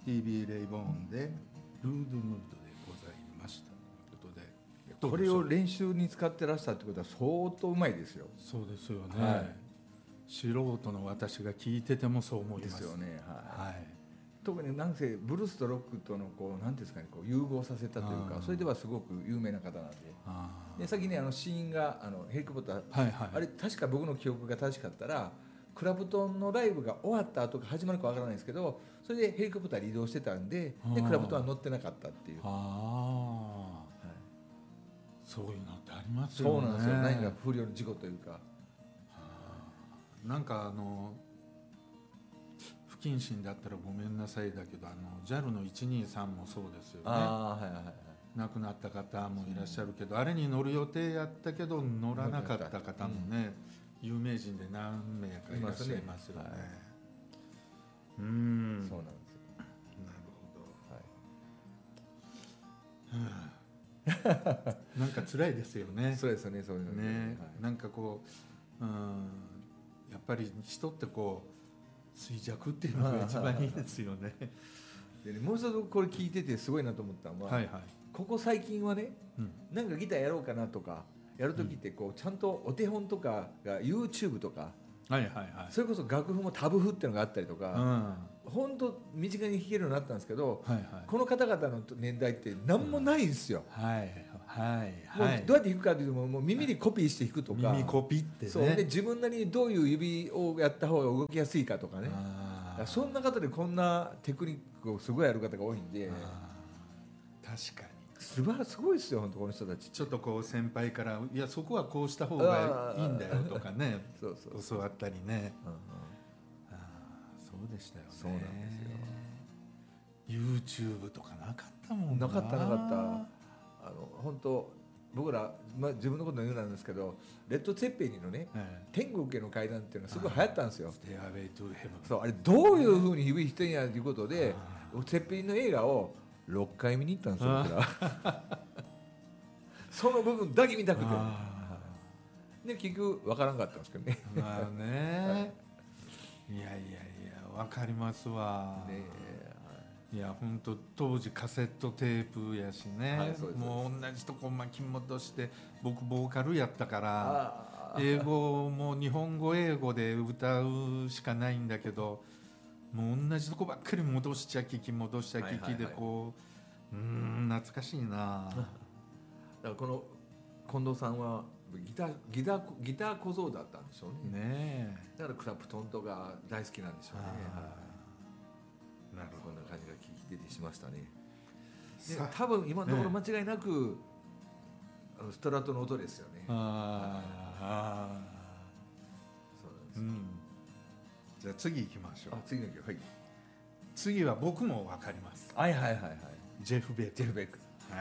スティービー・レイボーンでルードムードでございましたということで、 これを練習に使ってらっしゃるってことは相当うまいですよ。 そうですよね、 はい、 素人の私が聞いててもそう思いますですよね、はい、 はい、 特になんせブルースとロックとのこうなんていうんですかね、こう融合させたというか、それではすごく有名な方なんで、さっきねシーンがヘリコプター、 はいはい、 あれ確か僕の記憶が正しかったらクラプトンのライブが終わった後か始まるかわからないですけど、それでヘリコプターで移動してたんで、クラプトンは乗ってなかったっていう。 はい、そういうのってありますよね。 そうなんですよ、何か不慮の事故というか。 なんか不謹慎だったらごめんなさいだけどJAL の123もそうですよね。 はいはいはい、 亡くなった方もいらっしゃるけど、あれに乗る予定やったけど乗らなかった方もね、有名人で何名かいらっしゃいますよね。 そうなんですよ。 なるほど、なんか辛いですよね。 そうですよね、そういうのね、なんかこう、やっぱり人ってこう衰弱っていうのが一番いいですよね。 でね、もう一つこれ聞いててすごいなと思ったのは、はいはい、ここ最近はね、なんかギターやろうかなとかやるときってこうちゃんとお手本とかが YouTube とか、はいはいはい、それこそ楽譜もタブ譜っていうのがあったりとか、本当身近に弾けるようになったんですけど、はいはい、この方々の年代って何もないんですよ。はいはいはい、もうどうやって弾くかというともう耳にコピーして弾くとか、 耳コピってね、 そうで自分なりにどういう指をやった方が動きやすいかとかね、そんな方でこんなテクニックをすごいやる方が多いんで、 確かにすごいですよ本当この人たち。 ちょっとこう先輩からいやそこはこうした方がいいんだよとかねそう教わったりね、そうでしたよね。 そうなんですよ。 YouTube とかなかったもんな。 なかった本当僕ら、自分のこと言うなんですけどレッド・ツェッペリンのね、天国への階段っていうのがすごい流行ったんですよ。 ステイアウェイトゥヘブン。 そうあれどういうふうに響いてんやということでツェッペリンの映画を6回見に行ったんですよ僕らその部分だけ見たくてで結局分からんかったんですけどね。 まあね、いや分かりますわね。いや本当当時カセットテープやしね、もう同じとこ巻き戻して僕ボーカルやったから英語も日本語英語で歌うしかないんだけどもう同じとこばっかり戻しちゃ聞き戻しちゃ聞きでこう、懐かしいな。 だからこの近藤さんはギター小僧だったんでしょう ね。だからクラプトンとか大好きなんでしょうね。なるほど、こんな感じが聞いててしましたね。で多分今のところ間違いなく、ストラトの音ですよね。そうなんです、 じゃあ次行きましょう。 次の曲、はい、 次は僕も分かります。 はいはいはいはい、 ジェフ・ベック。 ジェフ・ベック、 はい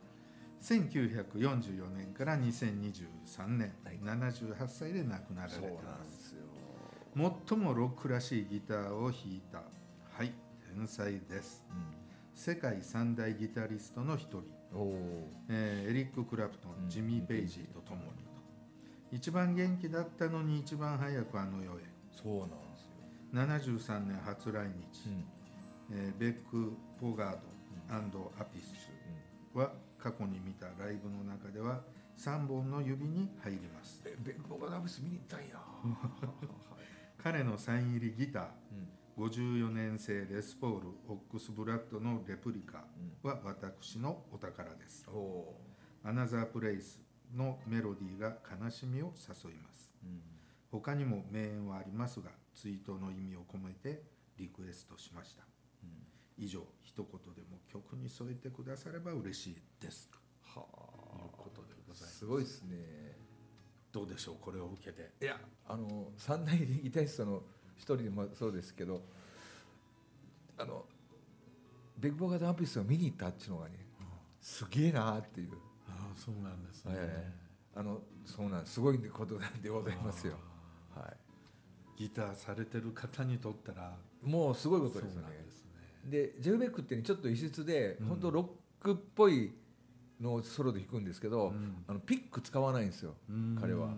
、1944年から2023年、78歳で亡くなられています。そうなんですよ。最もロックらしいギターを弾いた、はい、天才です、世界三大ギタリストの一人、エリック・クラプトン、ジミー・ペイジーとともにと、一番元気だったのに一番早くあの世へ。 そうなんですよ。 73年初来日、ベック・ポガード&アピスは過去に見たライブの中では3本の指に入ります。 ベック・ポガード・アピス見に行ったんや彼のサイン入りギター、54年製レスポールオックスブラッドのレプリカは私のお宝です。アナザープレイスのメロディーが悲しみを誘います、他にも名演はありますが追悼の意味を込めてリクエストしました、以上一言でも曲に添えてくだされば嬉しいですということでございます。 すごいですね。 どうでしょうこれを受けて。 いや三大ギタリストの一人でもそうですけどベック・ポガード・アピスを見に行ったっていうのがね、すげえなっていう。 そうなんですね、 そうなんすごいことなんでございますよ、 ギターされてる方にとったらもうすごいことですよね。でジェフ・ベックってちょっと異質で、本当ロックっぽいのをソロで弾くんですけど、ピック使わないんですよ彼は、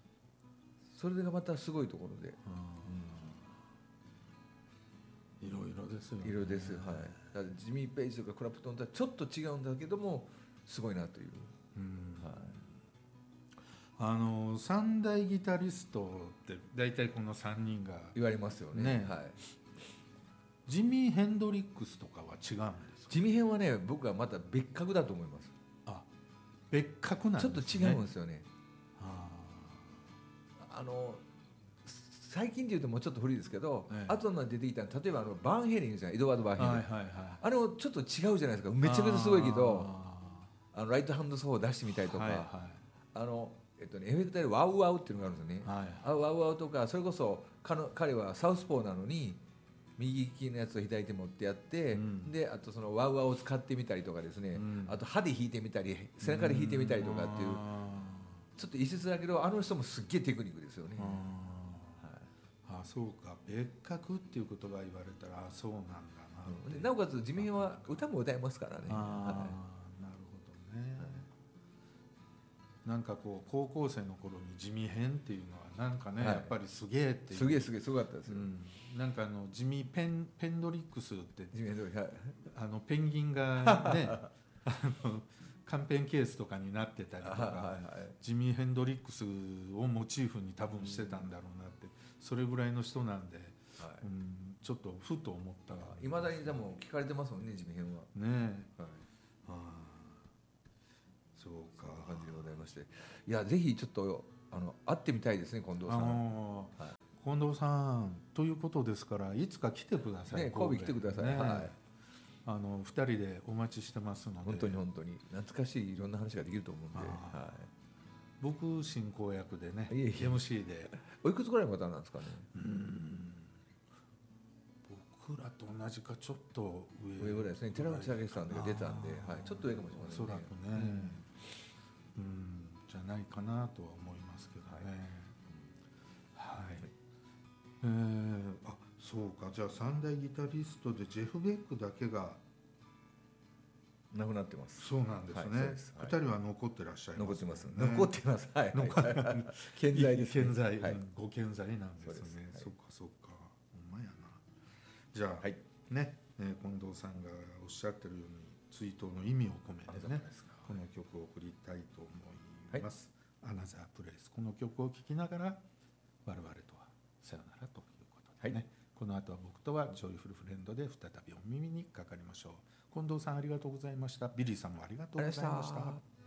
それがまたすごいところで、 いろいろですよね。 いろいろです、はい、だからジミー・ペイジとかクラプトンとはちょっと違うんだけどもすごいなという、 はい、三大ギタリストって大体この3人が言われますよ ね、はい、 ジミー・ヘンドリックスとかは違うんですか？ ジミー・ヘンはね僕はまた別格だと思います。 あ、別格なんですね。 ちょっと違うんですよね。最近でいうともうちょっと古いですけど、後に出てきた例えばバンヘイレンじゃん、エドワード・バンヘイレン、あれもちょっと違うじゃないですか。めちゃくちゃすごいけどライトハンドソーを出してみたりとか、エフェクターでワウワウっていうのがあるんですよね、ワウワウとか、それこそ彼はサウスポーなのに右利きのやつを左手持ってやって、であとそのワウワウを使ってみたりとかですね、あと歯で弾いてみたり背中で弾いてみたりとかっていう、ちょっと異質だけど人もすっげえテクニックですよね。 そうか、別格っていうことが言われたらそうなんだな、 なおかつジミーは歌も歌えますからね。 なるほどね、なんかこう高校生の頃にジミー編っていうのはなんかね、やっぱりすげえっていう、 すごかったですよ、 なんかジミーペンドリックスってペンギンがねカンペンケースとかになってたりとか、ジミー・ヘンドリックスをモチーフに多分してたんだろうなって、それぐらいの人なんで、ちょっとふと思ったらいまだにでも聞かれてますもんね、ジミー編はね。そうか、 そんな感じでございまして、いやぜひちょっと会ってみたいですね、近藤さん。 近藤さんということですから、いつか来てください。 神戸来てください。 2人でお待ちしてますので、 本当に本当に懐かしいいろんな話ができると思うんで、 僕進行役でね、MC で。 おいくつぐらいの方なんですかね？ 僕らと同じかちょっと上ぐらいですね。寺内明さんが出たんで、ちょっと上かもしれませんね。 おそらくね、じゃないかなとは思いますけどね。そうか、じゃあ三大ギタリストでジェフ・ベックだけが亡くなってます。 そうなんですね。2人は残ってらっしゃいます。 残ってます。健在です。 健在、ご健在なんですね。そっかそっか、ほんまやな。じゃあね、近藤さんがおっしゃってるように追悼の意味を込めてね、この曲を送りたいと思います。アナザープレイス、この曲を聴きながら我々とはさよならということでね。この後は僕とはジョイフルフレンドで再びお耳にかかりましょう。近藤さんありがとうございました。ビリーさんもありがとうございました。